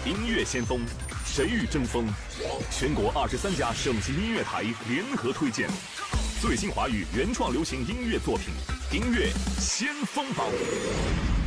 音乐先锋，谁与争锋？全国23家省级音乐台联合推荐最新华语原创流行音乐作品，音乐先锋榜。